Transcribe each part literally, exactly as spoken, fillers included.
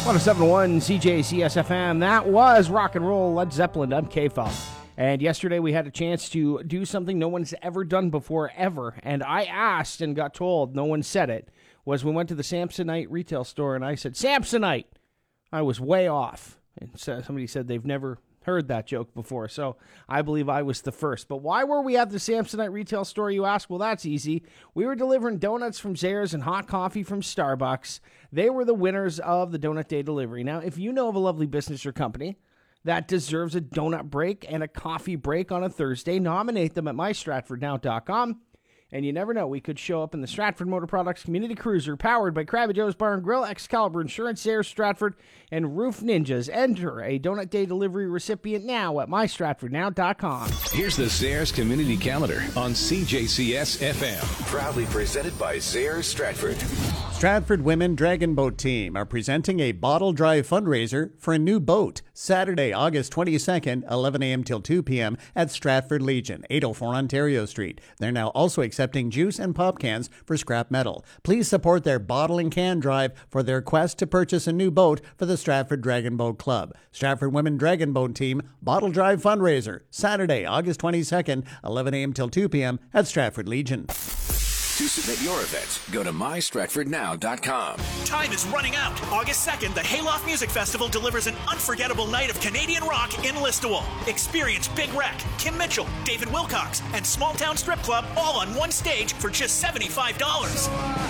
one oh seven point one C J C S F M. That was rock and roll Led Zeppelin. I'm K-Funk. And yesterday we had a chance to do something no one's ever done before, ever. And I asked and got told, no one said it, was we went to the Samsonite retail store and I said, Samsonite! I was way off. And so somebody said they've never heard that joke before. So I believe I was the first. But why were we at the Samsonite retail store, you ask? Well, that's easy. We were delivering donuts from Zehrs and hot coffee from Starbucks. They were the winners of the Donut Day delivery. Now, if you know of a lovely business or company that deserves a donut break and a coffee break on a Thursday, nominate them at my stratford now dot com. And you never know, we could show up in the Stratford Motor Products Community Cruiser, powered by Krabby Joe's Bar and Grill, Excalibur Insurance, Zehrs Stratford, and Roof Ninjas. Enter a Donut Day delivery recipient now at my stratford now dot com. Here's the Zehrs Community Calendar on C J C S F M. Proudly presented by Zehrs Stratford. Stratford Women Dragon Boat Team are presenting a bottle drive fundraiser for a new boat Saturday, August twenty-second, eleven a.m. till two p.m. at Stratford Legion, eight oh four Ontario Street. They're now also accepting juice and pop cans for scrap metal. Please support their bottle and can drive for their quest to purchase a new boat for the Stratford Dragon Boat Club. Stratford Women Dragon Boat Team Bottle Drive Fundraiser, Saturday, August twenty-second, eleven a.m. till two p.m. at Stratford Legion. To submit your event, go to my stratford now dot com. Time is running out. August second, the Hayloft Music Festival delivers an unforgettable night of Canadian rock in Listowel. Experience Big Wreck, Kim Mitchell, David Wilcox, and Small Town Strip Club all on one stage for just seventy-five dollars.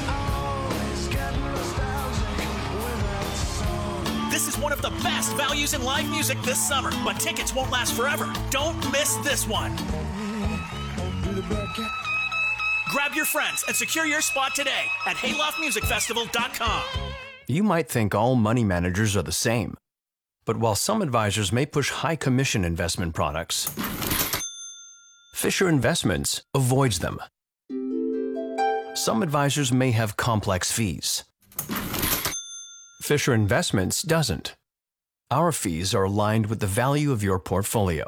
This is one of the best values in live music this summer, but tickets won't last forever. Don't miss this one. Grab your friends and secure your spot today at hayloft music festival dot com. You might think all money managers are the same. But while some advisors may push high commission investment products, Fisher Investments avoids them. Some advisors may have complex fees. Fisher Investments doesn't. Our fees are aligned with the value of your portfolio.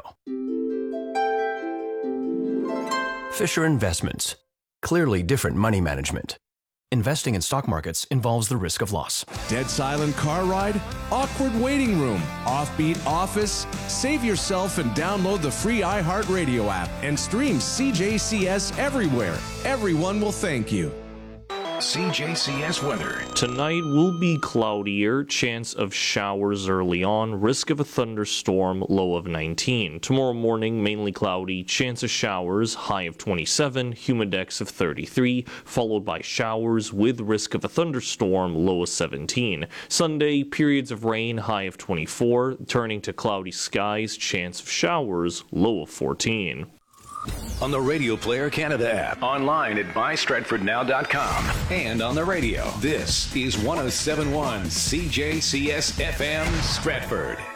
Fisher Investments. Clearly different money management. Investing in stock markets involves the risk of loss. Dead silent car ride? Awkward waiting room? Offbeat office? Save yourself and download the free iHeartRadio app and stream C J C S everywhere. Everyone will thank you. C J C S weather. Tonight will be cloudier, chance of showers early on, risk of a thunderstorm, low of nineteen. Tomorrow morning, mainly cloudy, chance of showers, high of twenty-seven, humidex of thirty-three, followed by showers with risk of a thunderstorm, low of seventeen. Sunday, periods of rain, high of twenty-four, turning to cloudy skies, chance of showers, low of fourteen. On the Radio Player Canada app, online at my stratford now dot com, and on the radio. This is one oh seven point one C J C S F M Stratford.